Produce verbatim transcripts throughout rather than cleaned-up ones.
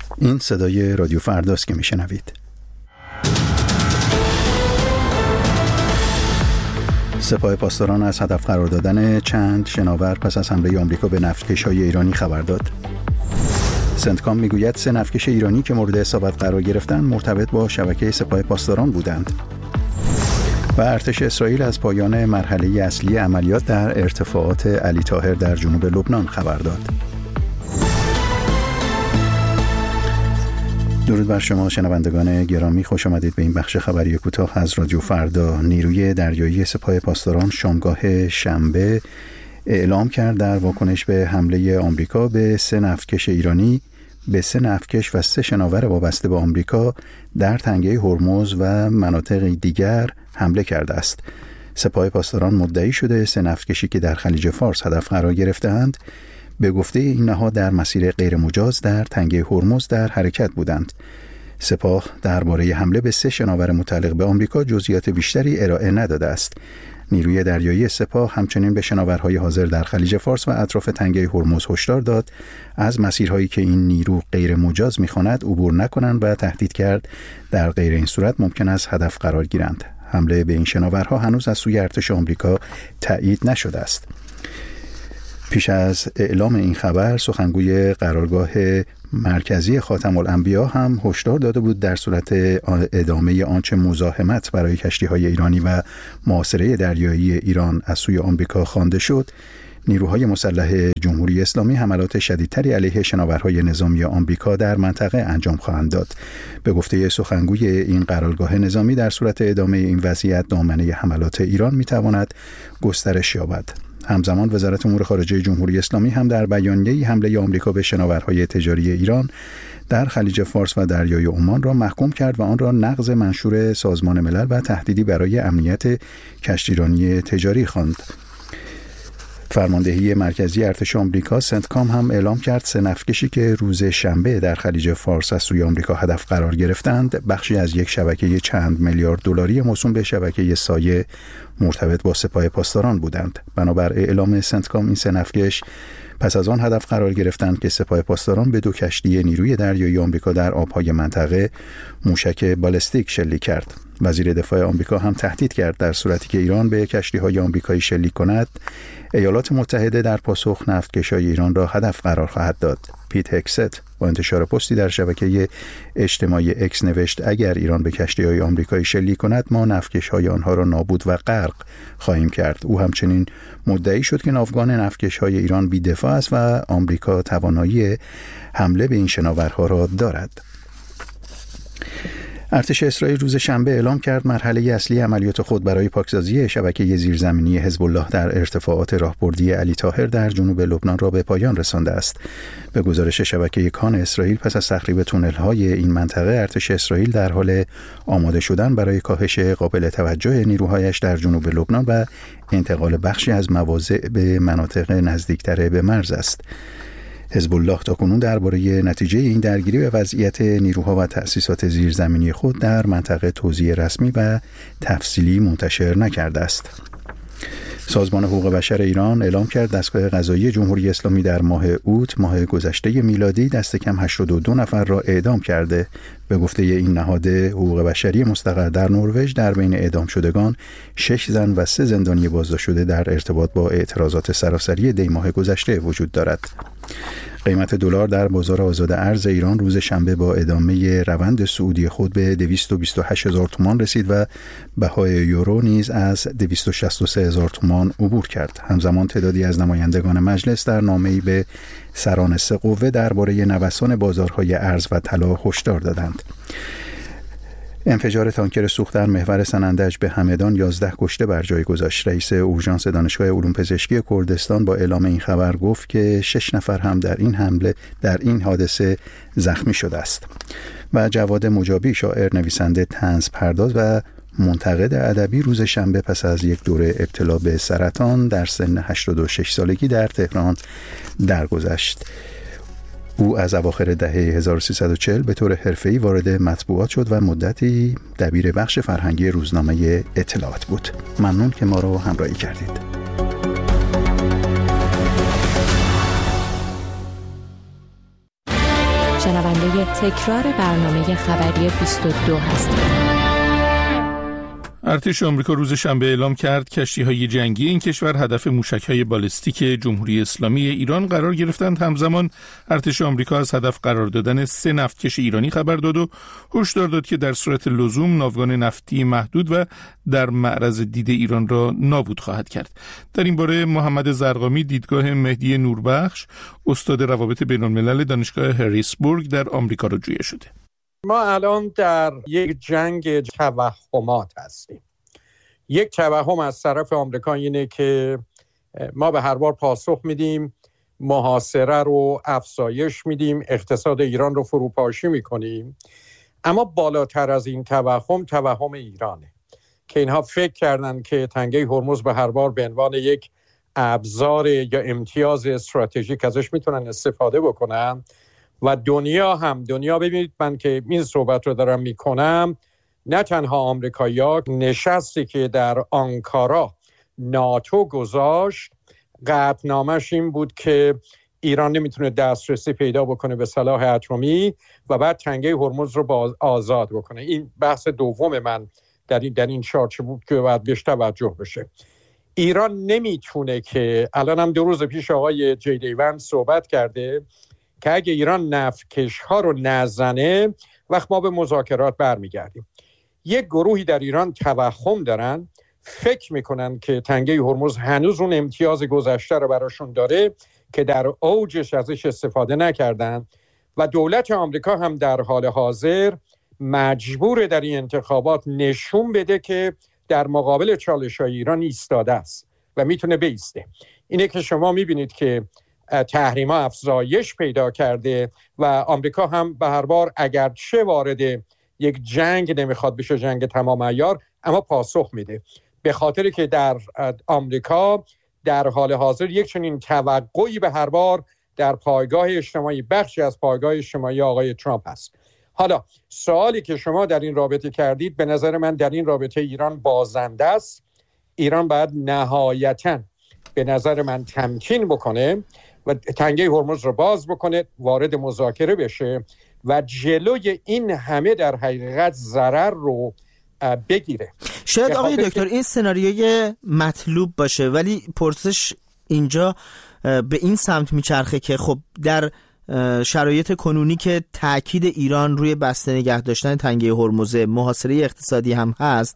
این صدای رادیو فرداست که میشنوید. سپاه پاسداران از هدف قرار دادن چند شناور پس از حمله آمریکا به نفتکش‌های ایرانی خبر داد. سنتکام میگوید سه نفتکش ایرانی که مورد اصابت قرار گرفتند مرتبط با شبکه سپاه پاسداران بودند. و ارتش اسرائیل از پایان مرحله اصلی عملیات در ارتفاعات علی طاهر در جنوب لبنان خبر داد. درود بر شما شنوندگان گرامی، خوش آمدید به این بخش خبری کوتاه از رادیو فردا. نیروی دریایی سپاه پاسداران شامگاه شنبه اعلام کرد در واکنش به حمله آمریکا به سه نفتکش ایرانی به سه نفتکش و سه شناور وابسته به آمریکا در تنگه هرمز و مناطق دیگر حمله کرده است. سپاه پاسداران مدعی شده سه نفتکشی که در خلیج فارس هدف قرار گرفته‌اند به گفته این نهاد در مسیر غیر مجاز در تنگه هرمز در حرکت بودند. سپاه درباره حمله به سه شناور متعلق به آمریکا جزئیات بیشتری ارائه نداده است. نیروی دریایی سپاه همچنین به شناورهای حاضر در خلیج فارس و اطراف تنگه هرمز هشدار داد از مسیرهایی که این نیرو غیر مجاز می‌خواند عبور نکنند و تهدید کرد در غیر این صورت ممکن است هدف قرار گیرند. حمله به این شناورها هنوز از سوی ارتش آمریکا تایید نشده است. پیش از اعلام این خبر سخنگوی قرارگاه مرکزی خاتم الانبیا هم هشدار داده بود در صورت ادامه آنچه مزاحمت برای کشتی‌های ایرانی و محاصره دریایی ایران از سوی آمریکا خوانده شد، نیروهای مسلح جمهوری اسلامی حملات شدیدتری علیه شناورهای نظامی آمریکا در منطقه انجام خواهند داد. به گفته سخنگوی این قرارگاه نظامی در صورت ادامه این وضعیت دامنه حملات ایران می‌تواند گسترش یابد. همزمان وزارت امور خارجه جمهوری اسلامی هم در بیانیه‌ای حمله آمریکا به شناورهای تجاری ایران در خلیج فارس و دریای عمان را محکوم کرد و آن را نقض منشور سازمان ملل و تهدیدی برای امنیت کشتیرانی تجاری خواند. فرماندهی مرکزی ارتش آمریکا سنتکام هم اعلام کرد سه نفتکشی که روز شنبه در خلیج فارس از سوی آمریکا هدف قرار گرفتند بخشی از یک شبکه چند میلیارد دلاری موسوم به شبکه سایه مرتبط با سپاه پاسداران بودند. بنابر اعلام سنتکام این سه نفتکش پس از آن هدف قرار گرفتند که سپاه پاسداران به دو کشتی نیروی دریایی آمریکا در آبهای منطقه موشک بالستیک شلیک کرد. وزیر دفاع آمریکا هم تهدید کرد در صورتی که ایران به کشتی‌های آمریکایی شلیک کند، ایالات متحده در پاسخ نفتکش‌های ایران را هدف قرار خواهد داد. پیت هکست با انتشار پستی در شبکه اجتماعی اکس نوشت اگر ایران به کشتی‌های آمریکایی شلیک کند ما نفتکش‌های آنها را نابود و غرق خواهیم کرد. او همچنین مدعی شد که ناوگان نفتکش‌های ایران بی‌دفاع است و آمریکا توانایی حمله به این شناورها را دارد. ارتش اسرائیل روز شنبه اعلام کرد مرحله اصلی عملیات خود برای پاکسازی شبکه زیرزمینی حزب الله در ارتفاعات راهبردی علی طاهر در جنوب لبنان را به پایان رسانده است. به گزارش شبکه کان اسرائیل پس از تخریب تونل‌های این منطقه، ارتش اسرائیل در حال آماده شدن برای کاهش قابل توجه نیروهایش در جنوب لبنان و انتقال بخشی از مواضع به مناطق نزدیکتر به مرز است. حزب الله تاکنون درباره نتیجه این درگیری به وضعیت نیروها و تأسیسات زیرزمینی خود در منطقه توضیح رسمی و تفصیلی منتشر نکرده است. سازمان حقوق بشر ایران اعلام کرد دستگاه قضایی جمهوری اسلامی در ماه اوت ماه گذشته میلادی دست کم هشتاد و دو نفر را اعدام کرده. به گفته این نهاد حقوق بشری مستقر در نروژ در بین اعدام شدگان شش زن و سه زندانی بازداشت شده در ارتباط با اعتراضات سراسری دی ماه گذشته وجود دارد. قیمت دلار در بازار آزاد ارز ایران روز شنبه با ادامه روند صعودی خود به دویست و بیست و هشت هزار تومان رسید و بهای یورو نیز از دویست و شصت و سه هزار تومان عبور کرد. همزمان تعدادی از نمایندگان مجلس در نامه‌ای به سران سه قوه درباره نوسان بازارهای ارز و طلا هشدار دادند. انفجار تانکر سوخت در محور سنندج به همدان یازده کشته بر جای گذاشت. رئیس اورژانس دانشگاه علوم پزشکی کردستان با اعلام این خبر گفت که شش نفر هم در این حمله در این حادثه زخمی شده است. و جواد مجابی، شاعر، نویسنده، طنز پرداز و منتقد ادبی، روز شنبه پس از یک دوره ابتلا به سرطان در سن هشتاد و شش سالگی در تهران درگذشت. او از اواخر دهه هزار و سیصد و چهل به طور حرفه‌ای وارد مطبوعات شد و مدتی دبیر بخش فرهنگی روزنامه اطلاعات بود. ممنون که ما را همراهی کردید. شنونده تکرار برنامه خبری بیست و دو هستید. ارتش آمریکا روز شنبه اعلام کرد کشتی‌های جنگی این کشور هدف موشک‌های بالستیک جمهوری اسلامی ایران قرار گرفتند. همزمان ارتش آمریکا از هدف قرار دادن سه نفتکش ایرانی خبر داد و هشدار داد که در صورت لزوم ناوگان نفتی محدود و در معرض دید ایران را نابود خواهد کرد. در این باره محمد زرقامی دیدگاه مهدی نوربخش، استاد روابط بین‌الملل دانشگاه هریسبورگ در آمریکا را جویا شده. ما الان در یک جنگ توهمات هستیم. یک توهم از طرف آمریکا اینه که ما به هر بار پاسخ میدیم، محاصره رو افزایش میدیم، اقتصاد ایران رو فروپاشی میکنیم. اما بالاتر از این توهم، توهم ایرانه که اینها فکر کردن که تنگه هرمز به هر بار به عنوان یک ابزار یا امتیاز استراتژیک ازش میتونن استفاده بکنن. و دنیا هم دنیا ببینید، من که این صحبت رو دارم میکنم، نه تنها آمریکایی‌ها، نشستی که در آنکارا ناتو گذاشت قطعنامه‌اش این بود که ایران نمیتونه دسترسی پیدا بکنه به سلاح اتمی و بعد تنگه هرمز رو باز آزاد بکنه. این بحث دوم من در این در این چارچوب بود که باید بهش توجه بشه. ایران نمیتونه که الان هم دو روز پیش آقای جی دی ونس صحبت کرده که اگه ایران نفتکش ها رو نزنه وقت ما به مذاکرات برمیگردیم. یک گروهی در ایران توهم دارن، فکر میکنن که تنگه هرمز هنوز اون امتیاز گذشته رو براشون داره که در اوجش ازش استفاده نکردن و دولت آمریکا هم در حال حاضر مجبور در این انتخابات نشون بده که در مقابل چالش‌های ایران ایستاده است و میتونه بایسته. اینه که شما میبینید که تحریما افزایش پیدا کرده و آمریکا هم به هر بار اگرچه وارد یک جنگ نمیخواد بشه، جنگ تمام عیار، اما پاسخ میده، به خاطری که در آمریکا در حال حاضر یک چنین توقعی به هر بار در پایگاه اجتماعی، بخشی از پایگاه اجتماعی آقای ترامپ هست. حالا سوالی که شما در این رابطه کردید، به نظر من در این رابطه ایران بازنده است. ایران باید نهایتاً به نظر من تمکین بکنه و تنگه هرمز رو باز بکنه، وارد مذاکره بشه و جلوی این همه در حقیقت ضرر رو بگیره. شاید آقای دکتر این سناریوی مطلوب باشه، ولی پرسش اینجا به این سمت میچرخه که خب در شرایط کنونی که تاکید ایران روی بسته نگه داشتن تنگه هرمز، محاصره اقتصادی هم هست،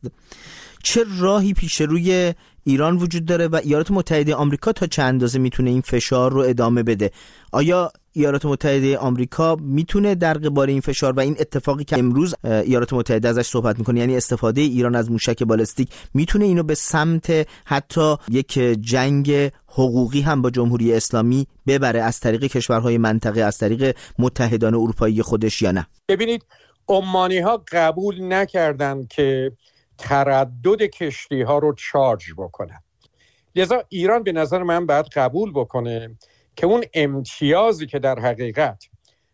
چه راهی پیش روی ایران وجود داره و ایالات متحده آمریکا تا چند اندازه میتونه این فشار رو ادامه بده؟ آیا ایالات متحده آمریکا میتونه در قبال این فشار و این اتفاقی که امروز ایالات متحده ازش صحبت میکنه، یعنی استفاده ایران از موشک بالستیک، میتونه اینو به سمت حتی یک جنگ حقوقی هم با جمهوری اسلامی ببره از طریق کشورهای منطقه، از طریق متحدان اروپایی خودش یا نه؟ ببینید، عمانی ها قبول نکردن که تردد کشتی ها رو چارج بکنن، لذا ایران به نظر من باید قبول بکنه که اون امتیازی که در حقیقت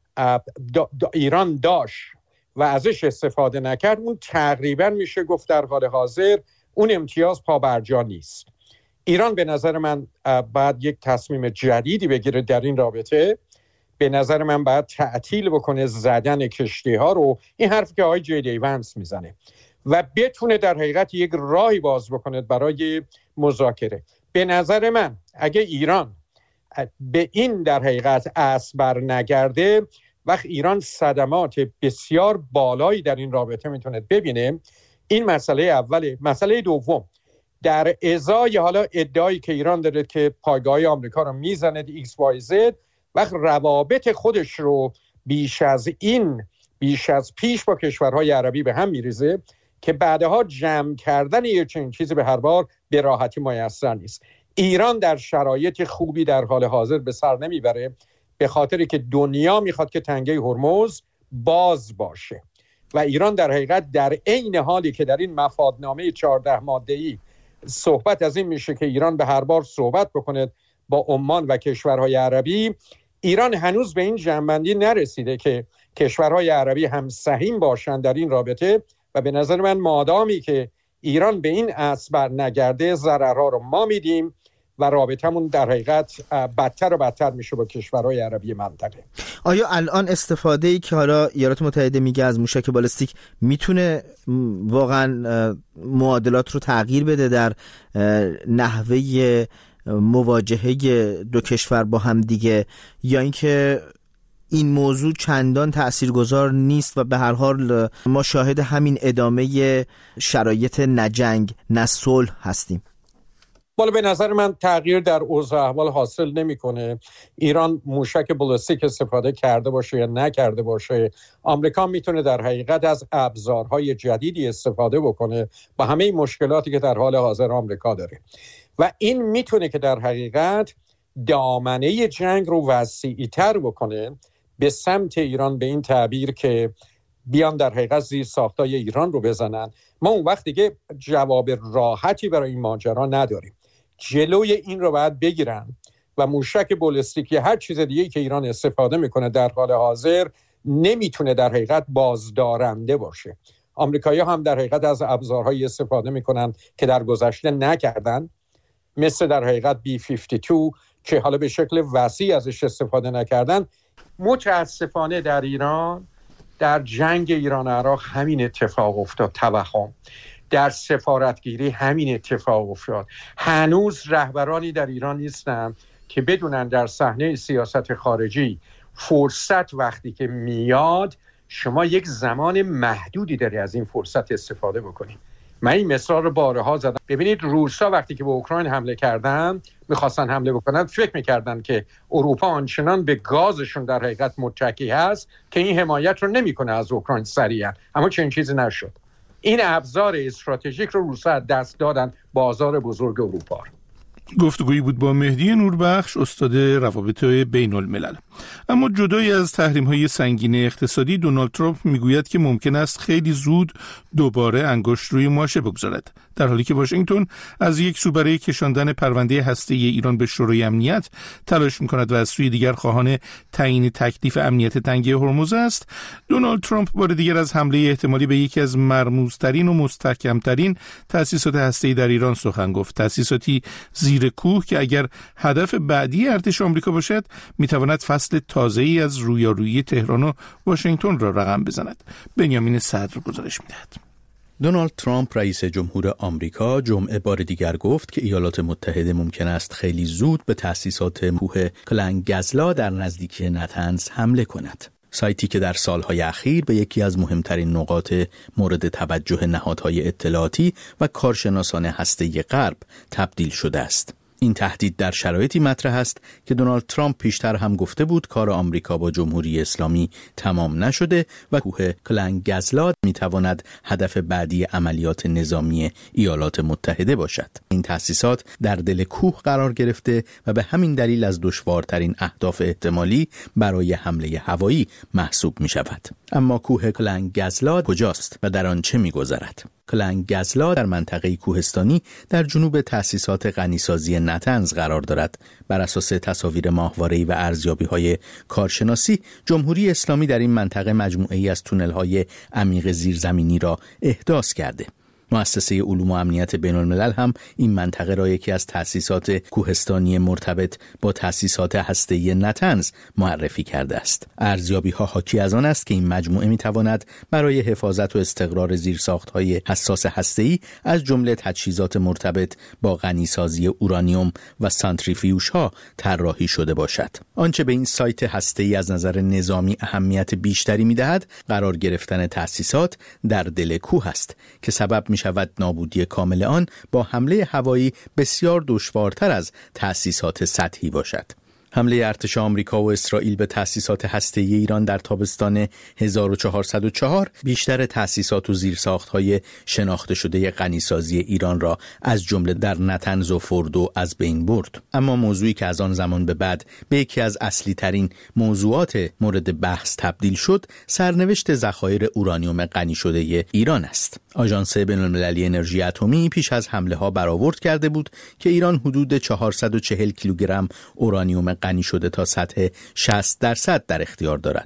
دا دا ایران داشت و ازش استفاده نکرد، اون تقریبا میشه گفت در حال حاضر اون امتیاز پابرجا نیست. ایران به نظر من باید یک تصمیم جدیدی بگیره در این رابطه. به نظر من باید تعطیل بکنه زدن کشتی ها رو، این حرفی که آقای جی دی ونس میزنه، و بتونه در حقیقت یک راهی باز بکنه برای مذاکره. به نظر من اگه ایران به این در حقیقت اسب بر نگرده، وقت ایران صدمات بسیار بالایی در این رابطه میتونه ببینه. این مسئله اوله. مسئله دوم، در ازای حالا ادعایی که ایران داره که پایگاه آمریکا رو میزنه ایکس وای زد، وقت روابط خودش رو بیش از این بیش از پیش با کشورهای عربی به هم میریزه که بعدها جمع کردن یه چنین چیزی به هر بار به راحتی میسر نیست. ایران در شرایط خوبی در حال حاضر به سر نمیبره، به خاطری که دنیا میخواد که تنگه هرمز باز باشه و ایران در حقیقت در عین حالی که در این مفادنامه چهارده ماده‌ای صحبت از این میشه که ایران به هر بار صحبت بکنه با عمان و کشورهای عربی، ایران هنوز به این جنبندی نرسیده که کشورهای عربی هم سهیم باشن در این رابطه و به نظر من مادامی که ایران به این اسب بر نگرده، ضررها رو ما میدیم و رابطمون در حقیقت بدتر و بدتر میشه با کشورهای عربی منطقه. آیا الان استفاده‌ای که حالا ایالات متحده میگه از موشک بالستیک میتونه واقعا معادلات رو تغییر بده در نحوه مواجهه دو کشور با هم دیگه، یا اینکه این موضوع چندان تأثیرگذار نیست و به هر حال ما شاهد همین ادامه شرایط نجنگ نه صلح هستیم؟ بالا به نظر من تغییر در اوضاع احوال حاصل نمیکنه. ایران موشک بالستیک استفاده کرده باشه یا نکرده باشه، آمریکا میتونه در حقیقت از ابزارهای جدیدی استفاده بکنه با همه این مشکلاتی که در حال حاضر آمریکا داره و این میتونه که در حقیقت دامنه جنگ رو وسیع‌تر بکنه به سمت ایران، به این تعبیر که بیان در حقیقت زیر ساختای ایران رو بزنن. ما اون وقت دیگه جواب راحتی برای این ماجرا نداریم. جلوی این رو باید بگیرن و موشک بالستیک یا هر چیز دیگه‌ای که ایران استفاده میکنه در حال حاضر نمیتونه در حقیقت بازدارنده باشه. آمریکایی‌ها هم در حقیقت از ابزارهایی استفاده میکنن که در گذشته نکردن، مثل در حقیقت بی فیفتی دو که حالا به شکل وسیع ازش استفاده نکردن. متاسفانه در ایران در جنگ ایران عراق همین اتفاق افتاد. توهم در سفارتگیری همین اتفاق افتاد. هنوز رهبرانی در ایران نیستن که بدونن در صحنه سیاست خارجی فرصت وقتی که میاد شما یک زمان محدودی داری از این فرصت استفاده بکنید. من این مثال رو بارها زدم. ببینید روسا وقتی که به اوکراین حمله کردن، میخواستن حمله بکنن، فکر میکردن که اروپا آنچنان به گازشون در حقیقت متکی هست که این حمایت رو نمیکنه از اوکراین سریعا، اما چنین چیزی نشد. این ابزار استراتژیک رو روسا دست دادن بازار بزرگ اروپا. گفتگویی بود با مهدی نوربخش، استاد روابط بین الملل. اما جدای از تحریم‌های سنگین اقتصادی، دونالد ترامپ میگوید که ممکن است خیلی زود دوباره انگشت روی ماشه بگذارد، در حالی که واشنگتن از یک سو برای کشاندن پرونده هسته‌ای ایران به شورای امنیت تلاش می‌کند و از سوی دیگر خواهان تعیین تکلیف امنیت تنگه هرمز است. دونالد ترامپ بار دیگر از حمله احتمالی به یکی از مرموزترین و مستحکمترین تأسیسات هسته‌ای در ایران سخن گفت. تأسیساتی زیر کوه که اگر هدف بعدی ارتش آمریکا باشد میتواند فصل تازه‌ای از رویارویی تهران و واشنگتن را رقم بزند. بنیامین صدر گزارش می‌دهد. دونالد ترامپ رئیس جمهور آمریکا جمعه بار دیگر گفت که ایالات متحده ممکن است خیلی زود به تأسیسات کوه کلنگزلا در نزدیکی نتنز حمله کند. سایتی که در سالهای اخیر به یکی از مهمترین نقاط مورد توجه نهادهای اطلاعاتی و کارشناسان هسته‌ای غرب تبدیل شده است. این تهدید در شرایطی مطرح است که دونالد ترامپ پیشتر هم گفته بود کار آمریکا با جمهوری اسلامی تمام نشده و کوه کلنگزلا میتواند هدف بعدی عملیات نظامی ایالات متحده باشد. این تأسیسات در دل کوه قرار گرفته و به همین دلیل از دشوارترین اهداف احتمالی برای حمله هوایی محسوب می شود. اما کوه کلنگزلا کجاست و در آن چه می گذرد؟ کلنگزلا در منطقه کوهستانی در جنوب تأسیسات غنیسازی نتنز قرار دارد. بر اساس تصاویر ماهواره‌ای و ارزیابی‌های کارشناسی، جمهوری اسلامی در این منطقه مجموعه‌ای از تونل‌های عمیق زیرزمینی را احداث کرده. مؤسسه علوم و امنیت بین الملل هم این منطقه را یکی از تأسیسات کوهستانی مرتبط با تأسیسات هسته‌ای نتنز معرفی کرده است. ارزیابی‌ها حاکی از آن است که این مجموعه می‌تواند برای حفاظت و استقرار زیرساخت‌های حساس هسته‌ای از جمله تجهیزات مرتبط با غنیسازی اورانیوم و سانتریفیوژها طراحی شده باشد. آنچه به این سایت هسته‌ای از نظر نظامی اهمیت بیشتری می‌دهد، قرار گرفتن تأسیسات در دل کوه است که سبب می شود نابودی کامل آن با حمله هوایی بسیار دشوارتر از تأسیسات سطحی باشد. حمله ارتش آمریکا و اسرائیل به تأسیسات هسته‌ای ایران در تابستان هزار و چهارصد و چهار بیشتر تأسیسات و زیرساخت‌های شناخته شده غنیسازی ایران را از جمله در نتنز و فردو از بین برد. اما موضوعی که از آن زمان به بعد به یکی از اصلی ترین موضوعات مورد بحث تبدیل شد، سرنوشت ذخایر اورانیوم غنی شده ایران است. آژانس بین‌المللی انرژی اتمی پیش از حمله‌ها برآورد کرده بود که ایران حدود چهارصد و چهل کیلوگرم اورانیوم غنی شده تا سطح شصت درصد در اختیار دارد.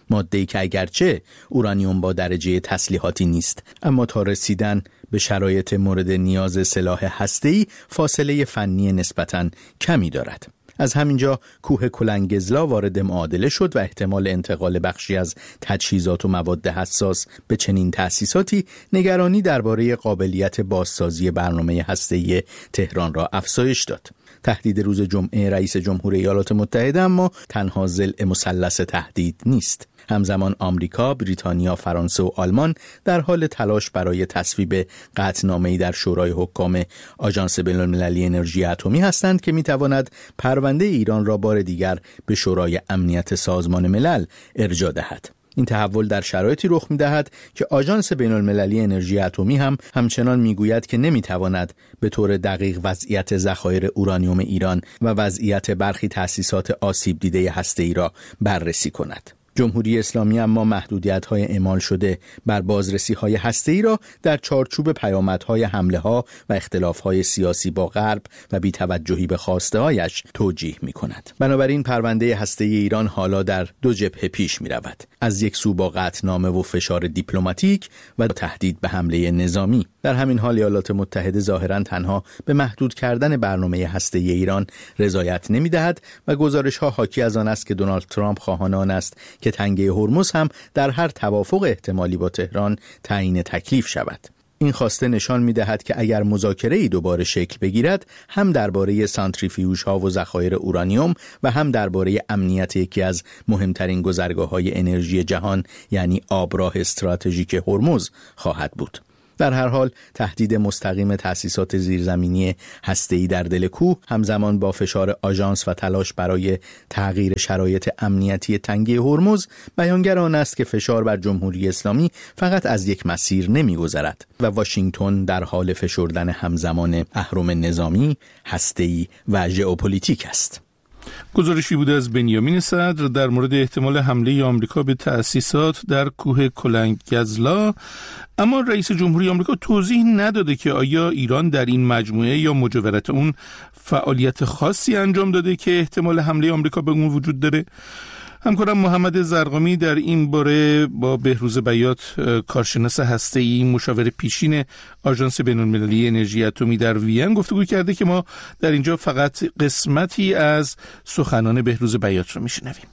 ماده‌ای که اگرچه اورانیوم با درجه تسلیحاتی نیست، اما تا رسیدن به شرایط مورد نیاز سلاح هسته‌ای فاصله فنی نسبتاً کمی دارد. از همینجا کوه کلنگزلا وارد معادله شد و احتمال انتقال بخشی از تجهیزات و مواد حساس به چنین تأسیساتی نگرانی درباره قابلیت بازسازی برنامه هسته‌ای تهران را افزایش داد. تهدید روز جمعه رئیس جمهور ایالات متحده اما تنها ضلع مثلث تهدید نیست. همزمان آمریکا، بریتانیا، فرانسه و آلمان در حال تلاش برای تصویب قطعنامه‌ای در شورای حکام آژانس بین‌المللی انرژی اتمی هستند که می‌تواند پرونده ایران را بار دیگر به شورای امنیت سازمان ملل ارجاع دهد. این تحول در شرایطی رخ می‌دهد که آژانس بین‌المللی انرژی اتمی هم همچنان می‌گوید که نمی‌تواند به طور دقیق وضعیت ذخایر اورانیوم ایران و وضعیت برخی تأسیسات آسیب دیده هسته‌ای را بررسی کند. جمهوری اسلامی اما محدودیت‌های اعمال شده بر بازرسی‌های هسته‌ای را در چارچوب پیامدهای حمله‌ها و اختلاف‌های سیاسی با غرب و بی‌توجهی به خواسته‌هایش توجیه می‌کند. بنابراین پرونده هسته‌ای ایران حالا در دو جبهه پیش می‌رود. از یک سو با قطعنامه و فشار دیپلماتیک و تهدید به حمله نظامی. در همین حال ایالات متحده ظاهراً تنها به محدود کردن برنامه هسته‌ای ایران رضایت نمی‌دهد و گزارش‌ها حاکی از آن است که دونالد ترامپ خواهان آن است که تنگه هرمز هم در هر توافق احتمالی با تهران تعیین تکلیف شود. این خواسته نشان می‌دهد که اگر مذاکره‌ای دوباره شکل بگیرد، هم درباره سانتریفیوژها و ذخایر اورانیوم و هم درباره امنیت یکی از مهمترین گذرگاه‌های انرژی جهان یعنی آبراه استراتژیک هرمز خواهد بود. در هر حال تهدید مستقیم تأسیسات زیرزمینی هسته‌ای در دل کوه همزمان با فشار آژانس و تلاش برای تغییر شرایط امنیتی تنگه هرمز بیانگر آن است که فشار بر جمهوری اسلامی فقط از یک مسیر نمی‌گذرد و واشنگتن در حال فشردن همزمان اهرم نظامی، هسته‌ای و ژئوپلیتیک است. گزارشی بوده از بنیامین صدر در مورد احتمال حمله آمریکا به تأسیسات در کوه کلنگزلا. اما رئیس جمهوری آمریکا توضیح نداده که آیا ایران در این مجموعه یا مجاورت اون فعالیت خاصی انجام داده که احتمال حمله آمریکا به اون وجود داره. همکارم محمد زرقامی در این باره با بهروز بیات، کارشناس هسته‌ای، مشاور پیشین آژانس بین‌المللی انرژی اتمی در وین گفتگو کرده که ما در اینجا فقط قسمتی از سخنان بهروز بیات رو میشنویم.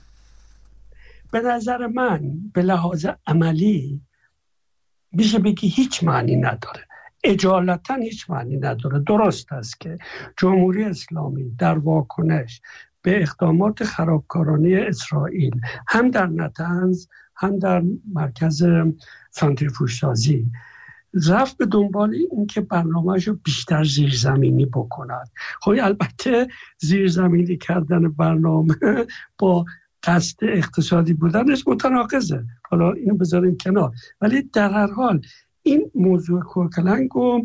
به نظر من به لحاظ عملی میشه بگی هیچ معنی نداره، اجالتا هیچ معنی نداره. درست است که جمهوری اسلامی در واکنش به اقدامات خرابکارانه اسرائیل هم در نتنز هم در مرکز سانتریفوژسازی رفت به دنبال این که برنامه‌اش رو بیشتر زیرزمینی بکند. خب البته زیرزمینی کردن برنامه با قصد اقتصادی بودنش متناقضه، حالا اینو بذاریم کنار، ولی در هر حال این موضوع کوهکلنگ رو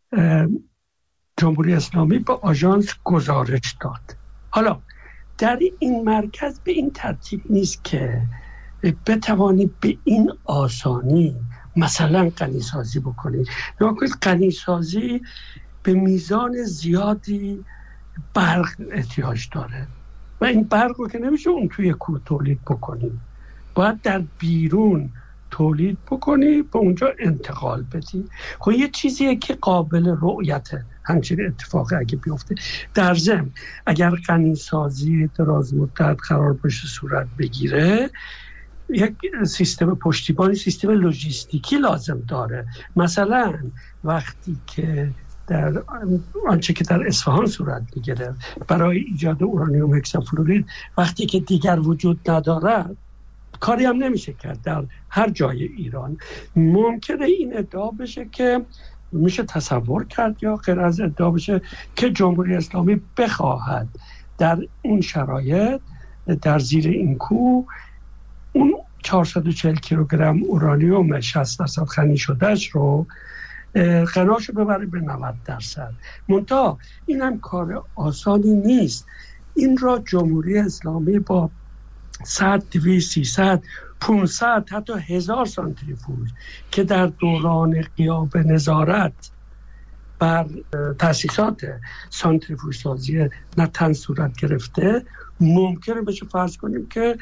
جمهوری اسلامی به آژانس گزارش داد. حالا در این مرکز به این ترتیب نیست که بتوانید به این آسانی مثلا غنیسازی بکنید. یا که غنیسازی به میزان زیادی برق احتیاج داره و این برق رو که نمیشه اون توی کوه تولید بکنید، باید در بیرون تولید بکنی به اونجا انتقال بدی. خب یه چیزیه که قابل رؤیته همچین اتفاقی اگه بیفته. در ضمن اگر غنیسازی دراز مدت قرار باشه صورت بگیره، یک سیستم پشتیبانی، سیستم لوجستیکی لازم داره. مثلا وقتی که در آنچه که در اصفهان صورت میگیره برای ایجاد اورانیوم هکسافلورید، وقتی که دیگر وجود ندارد کاری هم نمیشه کرد در هر جای ایران. ممکنه این ادعا بشه که میشه تصور کرد یا غیر از ادعا بشه که جمهوری اسلامی بخواهد در اون شرایط در زیر این کوه اون چهارصد و چهل کیلوگرم اورانیوم شصت درصد غنی شدهش رو غناشو ببره به نود درصد. منتها این هم کار آسانی نیست. این را جمهوری اسلامی با صد، دویست، سیصد، پانصد حتی هزار سانتریفوژ که در دوران غیاب نظارت بر تأسیسات سانتریفوژ سازی نتنز صورت گرفته، ممکنه بشه فرض کنیم که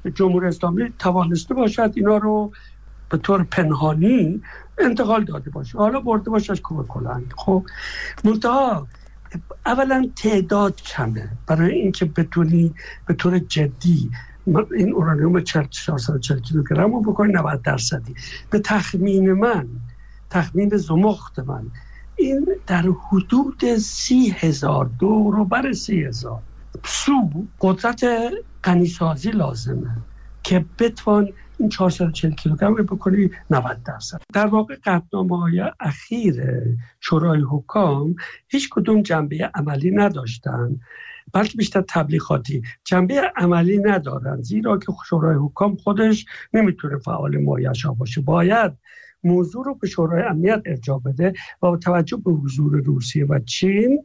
جمهوری اسلامی توانسته باشد اینا رو به طور پنهانی انتقال داده باشه، حالا برده باشه از کوه کلنگ. خب منتها اولا تعداد کمه برای اینکه بتونی به طور جدی این اورانیوم چهارصد و چهل کیلوگرم رو بکنی نود درصدی. به تخمین من، تخمین زمخت من، این در حدود سی هزار دو رو بر سی هزار سو قدرت غنیسازی لازمه که بتوان این چهارصد و چهل کیلوگرم رو بکنی نود درصد. در واقع قطعنامه‌های اخیر شورای حکام هیچ کدوم جنبه عملی نداشتن، بلکه بیشتر تبلیغاتی. جنبه عملی ندارن، زیرا که شورای حکام خودش نمیتونه فعال مایحشا باشه، باید موضوع رو به شورای امنیت ارجاع بده و با توجه به حضور روسیه و چین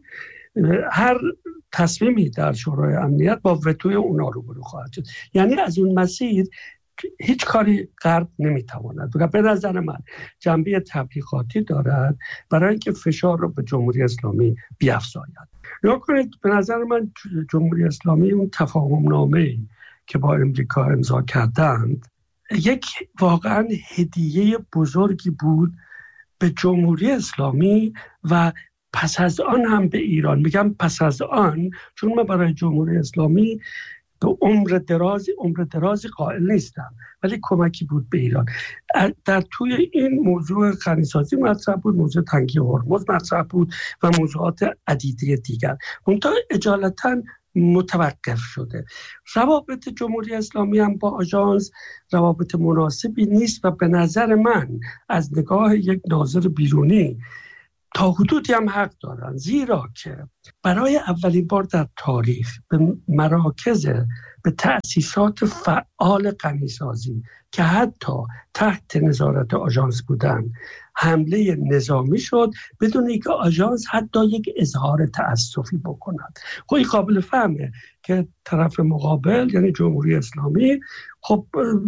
هر تصمیمی در شورای امنیت با وتوی اونا روبرو خواهد شد. یعنی از اون مسیر هیچ کاری غرب نمیتواند. به نظر من جنبه تبلیغاتی دارد برای اینکه فشار رو به جمهوری اسلامی بیفزاید. نگاه کنید، به نظر من جمهوری اسلامی اون تفاهم نامه‌ای که با امریکا امضا کردند یک واقعا هدیه بزرگی بود به جمهوری اسلامی و پس از آن هم به ایران. میگم پس از آن چون من برای جمهوری اسلامی به عمر درازی عمر درازی قائل نیستم، ولی کمکی بود به ایران. در توی این موضوع غنیسازی مطرح بود، موضوع تنگی هرمز مطرح بود و موضوعات عدیده دیگر. منتها اجالتا متوقف شده. روابط جمهوری اسلامی هم با آژانس روابط مناسبی نیست و به نظر من از نگاه یک ناظر بیرونی تا حدودی هم حق دارن، زیرا که برای اولین بار در تاریخ به مراکز، به تأسیسات فعال غنیسازی که حتی تحت نظارت آژانس بودن حمله نظامی شد بدون اینکه آژانس حتی یک اظهار تأسفی بکند. خب این قابل فهمه که طرف مقابل یعنی جمهوری اسلامی خب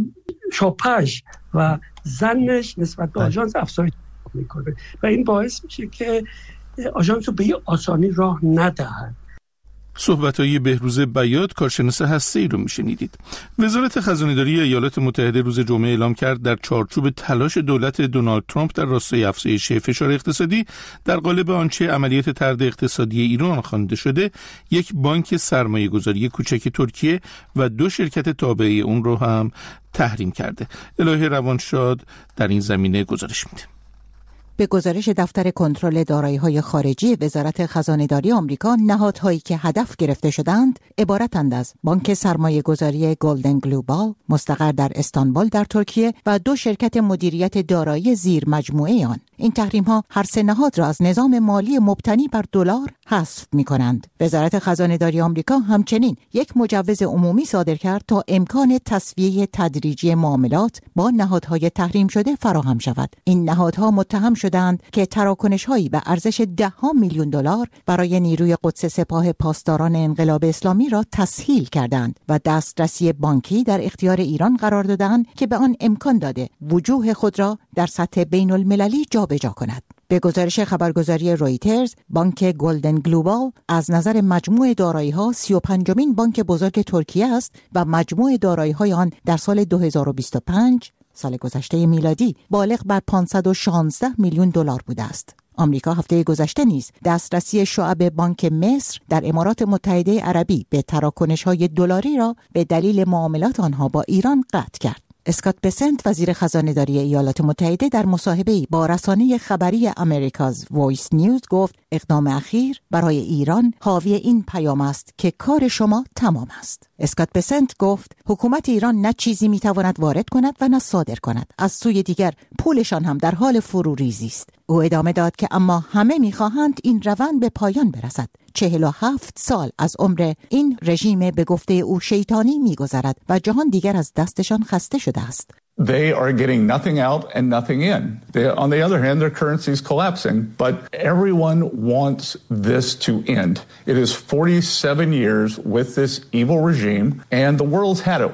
شاپش و زنش نسبت به آژانس افزایش میکنه و این باعث میشه که آژانس رو به این آسانی راه ندهد. صحبت‌های بهروز بیات، کارشناس هسته‌ای رو میشنیدید. وزارت خزانه‌داری ایالات متحده روز جمعه اعلام کرد در چارچوب تلاش دولت دونالد ترامپ در راستای افزایش فشار اقتصادی در قالب آنچه عملیات طرد اقتصادی ایران خوانده شده، یک بانک سرمایه‌گذاری کوچک ترکیه و دو شرکت تابعه اون رو هم تحریم کرده. الهه روانشاد در این زمینه گزارش میده. به گزارش دفتر کنترل دارایی‌های خارجی وزارت خزانه‌داری آمریکا، نهادهایی که هدف گرفته شدند عبارتند از بانک سرمایه‌گذاری گلدن گلوبال مستقر در استانبول در ترکیه و دو شرکت مدیریت دارایی زیر مجموعه آن. این تحریم‌ها هر سه نهاد را از نظام مالی مبتنی بر دلار حذف می‌کنند. وزارت خزانه‌داری آمریکا همچنین یک مجوز عمومی صادر کرد تا امکان تسویه تدریجی معاملات با نهادهای تحریم شده فراهم شود. این نهادها متهم شدند که تراکنش‌هایی به ارزش ده ها میلیون دلار برای نیروی قدس سپاه پاسداران انقلاب اسلامی را تسهیل کردند و دسترسی بانکی در اختیار ایران قرار دادند که به آن امکان داده وجوه خود را در سطح بین المللی جابجا کند. به گزارش خبرگزاری رویترز، بانک گلدن گلوبال از نظر مجموع دارایی‌ها سی و پنجمین بانک بزرگ ترکیه است و مجموع دارایی‌های آن در سال دو هزار و بیست و پنج سال گذشته میلادی بالغ بر پانصد و شانزده میلیون دلار بوده است. آمریکا هفته گذشته نیز دسترسی شعب بانک مصر در امارات متحده عربی به تراکنش‌های دلاری را به دلیل معاملات آنها با ایران قطع کرد. اسکات بسنت، وزیر خزانه‌داری ایالات متحده، در مصاحبه‌ای با رسانه خبری امریکاز وایس نیوز گفت اقدام اخیر برای ایران حاوی این پیام است که کار شما تمام است. اسکات بسنت گفت حکومت ایران نه چیزی میتواند وارد کند و نه صادر کند. از سوی دیگر پولشان هم در حال فروریزی است. او ادامه داد که اما همه میخواهند این روند به پایان برسد. چهل و هفت سال از عمر این رژیم به گفته او شیطانی میگذرد و جهان دیگر از دستشان خسته شده است. They are getting nothing out and nothing in. They, on the other hand, their currency is collapsing, but everyone wants this to end. It is forty-seven years with this evil regime, and the world's had it with them.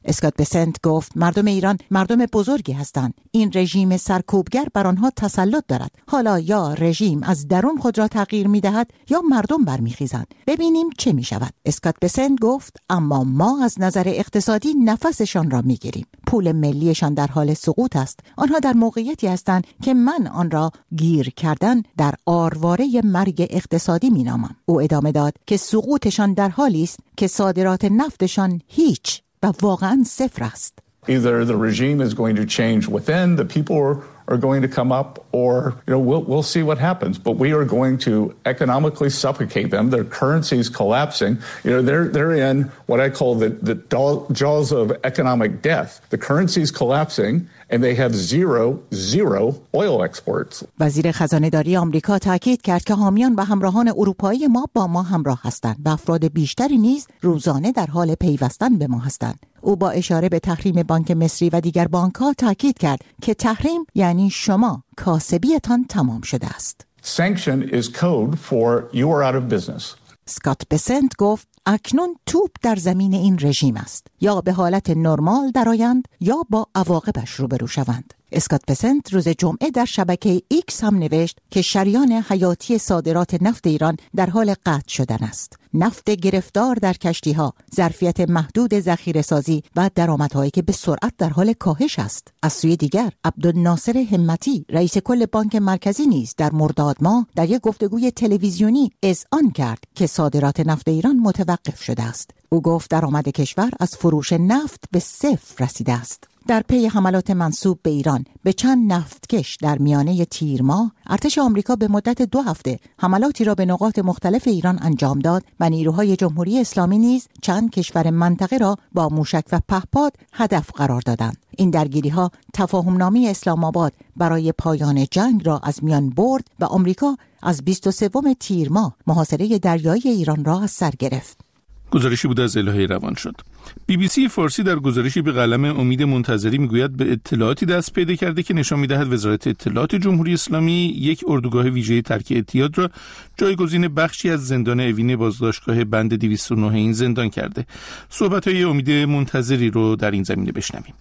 اسکات بسنت گفت مردم ایران مردم بزرگی هستند. این رژیم سرکوبگر بر آنها تسلط دارد. حالا یا رژیم از درون خود را تغییر می‌دهد یا مردم برمیخیزند. ببینیم چه می‌شود. اسکات بسنت گفت اما ما از نظر اقتصادی نفسشان را می‌گیریم. پول ملیشان در حال سقوط است. آنها در موقعیتی هستند که من آن را گیر کردن در آرواره مرگ اقتصادی می‌نامم. او ادامه داد که سقوطشان در حالی است که صادرات نفتشان هیچ و واقعا صفر است. Either the regime is going to change within, the people are, are going to come up, or you know we'll we'll see what happens. But we are going to economically suffocate them. Their currency is collapsing. You know they're they're in what I call the the jaws of economic death. The currency is collapsing, and they have zero zero oil exports. وزیر خزانه‌داری آمریکا تاکید کرد که حامیان و همراهان اروپایی ما با ما همراه هستند و افراد بیشتری نیز روزانه در حال پیوستن به ما هستند. او با اشاره به تحریم بانک مصری و دیگر بانک‌ها تاکید کرد که تحریم یعنی شما کاسبیتان تمام شده است. Sanction is code for you are out of business. اسکات بسنت گفت اکنون توپ در زمین این رژیم است. یا به حالت نرمال درآیند یا با عواقبش روبرو شوند. اسکات بسنت روز جمعه در شبکه ایکس هم نوشت که شریان حیاتی صادرات نفت ایران در حال قطع شدن است. نفت گرفتار در کشتی‌ها، ظرفیت محدود ذخیره‌سازی و درآمدهایی که به سرعت در حال کاهش است. از سوی دیگر، عبدالناصر همتی، رئیس کل بانک مرکزی نیز در مرداد ماه در یک گفتگوی تلویزیونی اذعان کرد که صادرات نفت ایران متوقف شده است. او گفت درآمد کشور از فروش نفت به صفر رسیده است. در پی حملات منسوب به ایران به چند نفتکش در میانه تیر ماه، ارتش آمریکا به مدت دو هفته حملاتی را به نقاط مختلف ایران انجام داد و نیروهای جمهوری اسلامی نیز چند کشور منطقه را با موشک و پهپاد هدف قرار دادند. این درگیری‌ها تفاهمنامه اسلام آباد برای پایان جنگ را از میان برد و آمریکا از بیست و سوم تیر ماه محاصره دریایی ایران را از سر گرفت. گزارشی بود از الهه روان شد. بی بی سی فارسی در گزارشی به قلم امید منتظری میگوید به اطلاعاتی دست پیدا کرده که نشان میدهد وزارت اطلاعات جمهوری اسلامی یک اردوگاه ویژه ترک اعتیاد را جایگزین بخشی از زندان اوین بازداشتگاه بند دویست و نه این زندان کرده. صحبت‌های امید منتظری رو در این زمینه بشنویم.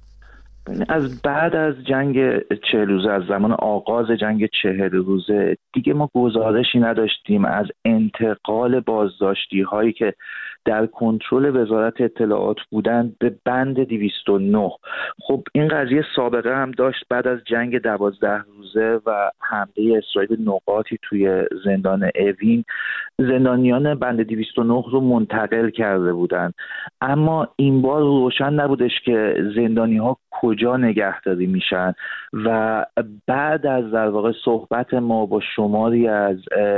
از بعد از جنگ چهل روزه، از زمان آغاز جنگ چهل روزه دیگه ما گزارشی نداشتیم از انتقال بازداشتی هایی که در کنترل وزارت اطلاعات بودند به بند دویست و نه. خب این قضیه سابقه هم داشت. بعد از جنگ دوازده روزه و حمله اسرائیل نقاطی توی زندان اوین، زندانیان بند دویست و نه رو منتقل کرده بودند، اما این بار روشن نبودش که زندانی ها کجا نگهداری میشن و بعد از در واقع صحبت ما با شماری از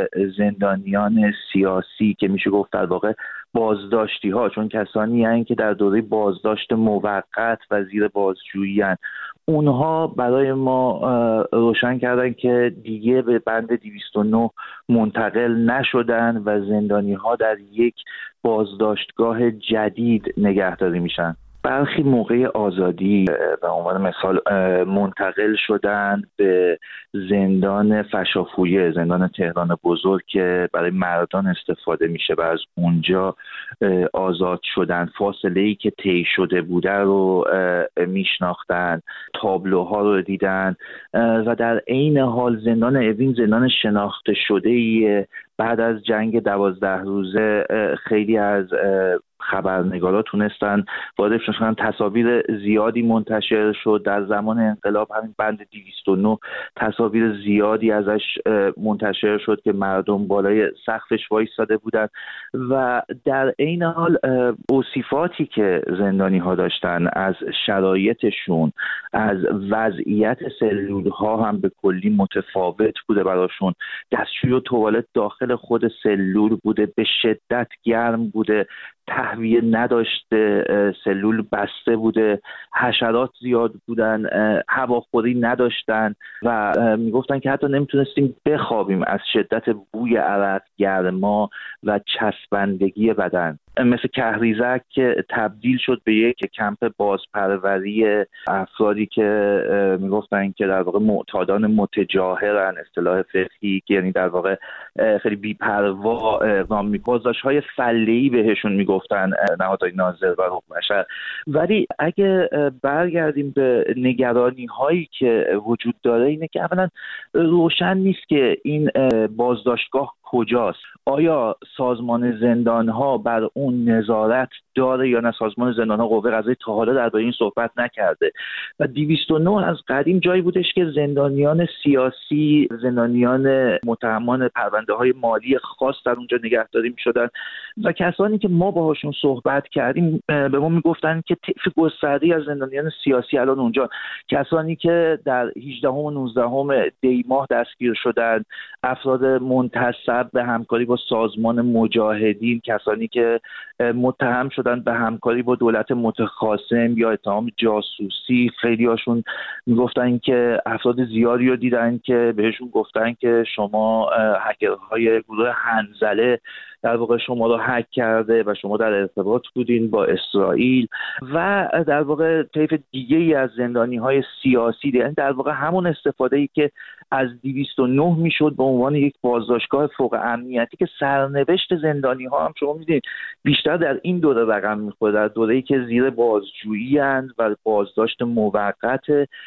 زندانیان سیاسی که میشه گفت در واقع بازداشتی ها، چون کسانی هستند که در دوره بازداشت موقت و زیر بازجویی هستند، اونها برای ما روشن کردن که دیگه به بند دویست و نه منتقل نشدن و زندانی ها در یک بازداشتگاه جدید نگهداری میشن. برخی موقع آزادی به عنوان مثال منتقل شدن به زندان فشافویه، زندان تهران بزرگ که برای مردان استفاده میشه و از اونجا آزاد شدن. فاصله ای که طی شده بوده رو میشناختن، تابلوها رو دیدن و در عین حال زندان اوین زندان شناخته شده ایه. بعد از جنگ دوازده روزه خیلی از خبرنگارا تونستن وارد شدن، تصاویر زیادی منتشر شد. در زمان انقلاب همین بند دویست و نه تصاویر زیادی ازش منتشر شد که مردم بالای سقفش وایساده بودن و در عین حال اوصافاتی که زندانی ها داشتن از شرایطشون، از وضعیت سلول ها هم به کلی متفاوت بوده براشون. دستشویی و توالت داخل خود سلول بوده، به شدت گرم بوده، تهویه نداشته، سلول بسته بوده، حشرات زیاد بودن، هواخوری نداشتن و میگفتن که حتی نمیتونستیم بخوابیم از شدت بوی عرق، گرما و چسبندگی بدن. مثل کهریزک که تبدیل شد به یک کمپ بازپروری افرادی که میگفتن که در واقع معتادان متجاهرن، اصطلاح فقهی که یعنی در واقع خیلی بی‌پروا اقدام می‌کنن، بازداشت‌های فله‌ای بهشون میگفتن نهادهای ناظر و حکم بشر. ولی اگه برگردیم به نگرانی‌هایی که وجود داره اینه که اولا روشن نیست که این بازداشتگاه کجاست. آیا سازمان زندان‌ها بر اون نظارت داره یا نه؟ سازمان زندان‌ها قوه قضاییه تا حالا درباره این صحبت نکرده و دویست و نه از قدیم جایی بودش که زندانیان سیاسی، زندانیان متهمان پرونده‌های مالی خاص در اونجا نگهداری می‌شدن و کسانی که ما باهاشون صحبت کردیم به ما میگفتن که طیف گسترده‌ای از زندانیان سیاسی الان اونجا، کسانی که در هجدهم و نوزدهم دی ماه دستگیر شدن، افراد منتسب به همکاری با سازمان مجاهدین، کسانی که متهم شدن به همکاری با دولت متخاصم یا اتهام جاسوسی. خیلی هاشون میگفتن که افراد زیادی رو دیدن که بهشون گفتن که شما هکرهای گروه حنظله در واقع شما رو هک کرده و شما در ارتباط بودین با اسرائیل و در واقع طیف دیگه ای از زندانی های سیاسی. یعنی در واقع همون استفاده ای که از دویست و نه میشد به عنوان یک بازداشتگاه فوق امنیتی که سرنوشت زندانی ها هم شما میدونید بیشتر در این دوره رقم میخوره، در دوره‌ای که زیر بازجویی اند و بازداشت موقت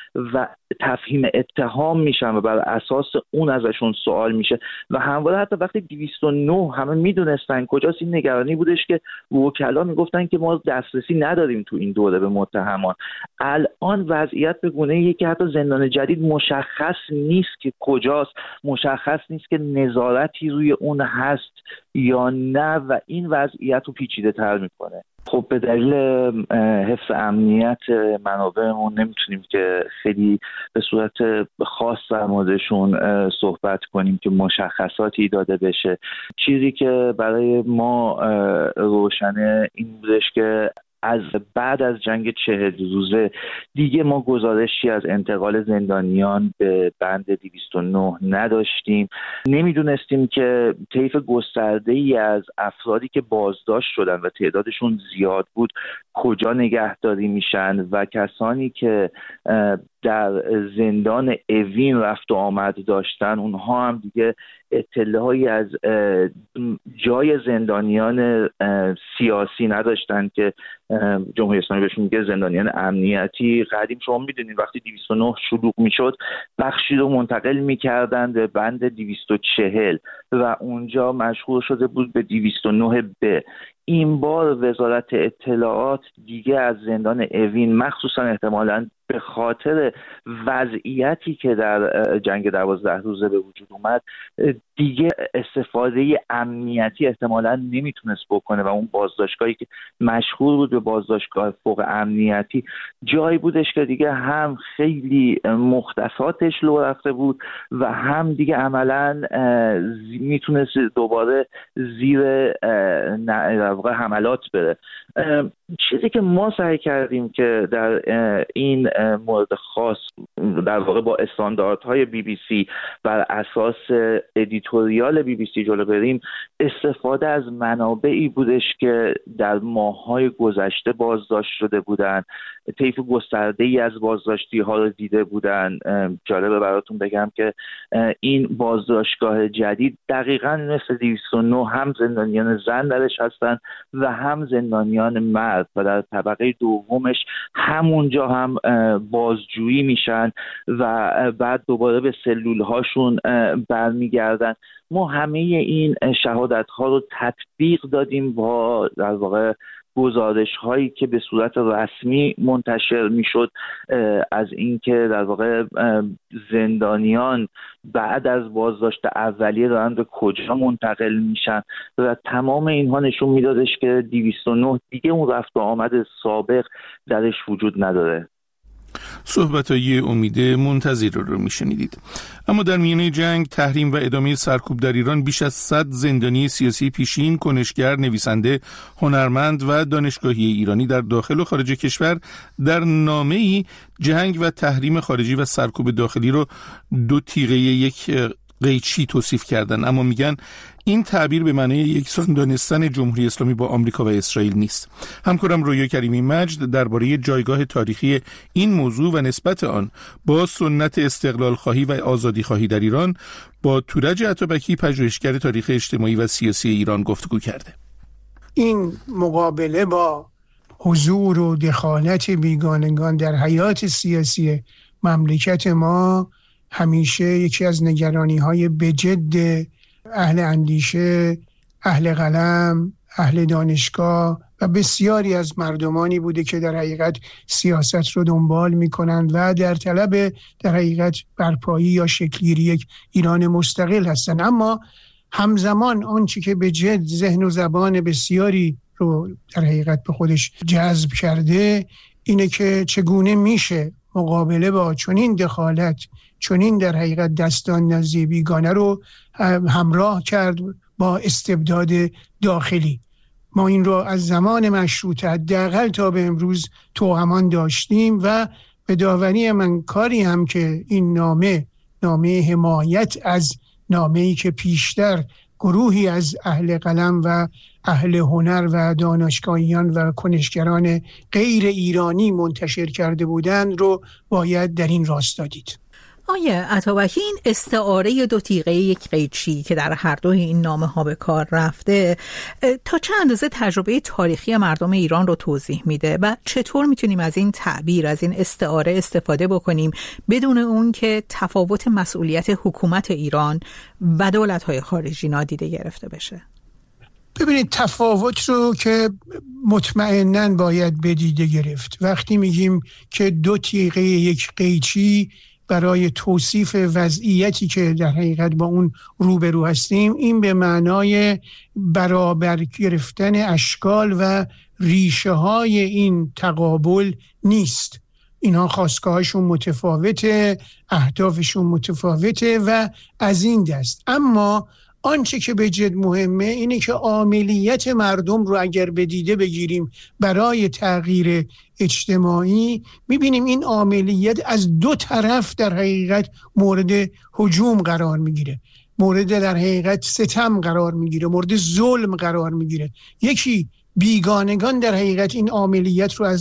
و تفهیم اتهام میشن و بر اساس اون ازشون سوال میشه و همواره حتی وقتی دویست و نه همه میدونستن کجاست، این نگرانی بودش که وکلا میگفتن که ما دسترسی نداریم تو این دوره به متهمان. الان وضعیت به گونه‌ایه که حتی زندان جدید مشخص نیست که کجاست، مشخص نیست که نظارتی روی اون هست یا نه و این وضعیت رو پیچیده تر میکنه. خب به دلیل حفظ امنیت منابعمون نمیتونیم که خیلی به صورت خاص در موردشون صحبت کنیم که مشخصاتی داده بشه. چیزی که برای ما روشنه این بودش که از بعد از جنگ چهل روزه دیگه ما گزارشی از انتقال زندانیان به بند دویست و نه نداشتیم. نمیدونستیم که طیف گسترده‌ای از افرادی که بازداشت شدن و تعدادشون زیاد بود کجا نگهداری میشن و کسانی که در زندان اوین رفت و آمد داشتن اونها هم دیگه اطلاعی از جای زندانیان سیاسی نداشتن که جمهوری اسلامی بهشون میگه زندانیان امنیتی. قدیم شما میدونید وقتی دویست و نه شلوغ میشد بخشی رو منتقل میکردن به بند دویست و چهل و اونجا مشغول شده بود به دویست و نه ب. این بار وزارت اطلاعات دیگه از زندان اوین مخصوصا احتمالاً به خاطر وضعیتی که در جنگ دوازده روزه به وجود اومد دیگه استفاده امنیتی احتمالاً نمیتونست بکنه و اون بازداشتگاهی که مشهور بود به بازداشتگاه فوق امنیتی جایی بودش که دیگه هم خیلی مختصاتش لو رفته بود و هم دیگه عملاً میتونست دوباره زیر در واقع حملات بره. چیزی که ما سعی کردیم که در این مورد خاص در واقع با استانداردهای بی بی سی بر اساس ادیتوریال بی بی سی جلو بریم، استفاده از منابعی بودش که در ماه‌های گذشته بازداشت شده بودن، طیف گسترده‌ای از بازداشتی ها رو دیده بودن. جالبه براتون بگم که این بازداشتگاه جدید دقیقاً مثل دویست و نه هم زندانیان زن درش هستن و هم زندانیان مرد و در طبقه دومش همونجا هم بازجویی میشن و بعد دوباره به سلول هاشون برمیگردن. ما همه این شهادت ها رو تطبیق دادیم با در واقع گزارش هایی که به صورت رسمی منتشر میشد از اینکه در واقع زندانیان بعد از بازداشت اولیه دارن به کجا منتقل میشن و تمام اینها نشون میدادش که دویست و نه دیگه اون رفت و آمد سابق درش وجود نداره. صحبت‌های امید منتظر رو میشنیدید. اما در میانه جنگ، تحریم و ادامه سرکوب در ایران بیش از صد زندانی سیاسی پیشین، کنشگر، نویسنده، هنرمند و دانشگاهی ایرانی در داخل و خارج کشور در نامه‌ای جنگ و تحریم خارجی و سرکوب داخلی رو دو تیغه یک قیچی توصیف کردن، اما میگن این تعبیر به معنی یکسان دانستن جمهوری اسلامی با آمریکا و اسرائیل نیست. همکارم رویا کریمی مجد درباره جایگاه تاریخی این موضوع و نسبت آن با سنت استقلال خواهی و آزادی خواهی در ایران با تورج عطابکی، پژوهشگر تاریخ اجتماعی و سیاسی ایران گفتگو کرده. این مقابله با حضور و دخالت بیگانگان در حیات سیاسی مملکت ما همیشه یکی از نگرانی‌های بجد اهل اندیشه، اهل قلم، اهل دانشگاه و بسیاری از مردمانی بوده که در حقیقت سیاست رو دنبال می‌کنند و در طلب در حقیقت برپایی یا شکل‌گیری یک ایران مستقل هستند. اما همزمان آنچه که به جد ذهن و زبان بسیاری رو در حقیقت به خودش جذب کرده اینه که چگونه میشه مقابله با چنین دخالت، چنین در حقیقت دستان نازی بیگانه رو همراه کرد با استبداد داخلی. ما این رو از زمان مشروطه حداقل تا به امروز توأمان داشتیم و به داوری من کاری هم که این نامه نامه حمایت از نامه‌ای که پیشتر گروهی از اهل قلم و اهل هنر و دانشگاهیان و کنشگران غیر ایرانی منتشر کرده بودند رو باید در این راستا دید. آیه عطابکی، این استعاره دو تیغه یک قیچی که در هر دو این نامه ها به کار رفته تا چه اندازه تجربه تاریخی مردم ایران رو توضیح میده و چطور میتونیم از این تعبیر، از این استعاره استفاده بکنیم بدون اون که تفاوت مسئولیت حکومت ایران و دولت‌های خارجی نادیده گرفته بشه؟ ببینید، تفاوت رو که مطمئناً باید بدیده گرفت. وقتی میگیم که دو تیغه یک قیچی برای توصیف وضعیتی که در حقیقت با اون روبرو هستیم، این به معنای برابر گرفتن اشکال و ریشه های این تقابل نیست. اینها خواستگاهشون متفاوته، اهدافشون متفاوته و از این دست. اما آنچه که به جد مهمه اینه که عاملیت مردم رو اگر بدیده بگیریم برای تغییر اجتماعی، میبینیم این عاملیت از دو طرف در حقیقت مورد هجوم قرار میگیره، مورد در حقیقت ستم قرار میگیره، مورد ظلم قرار میگیره. یکی بیگانگان در حقیقت این عاملیت رو از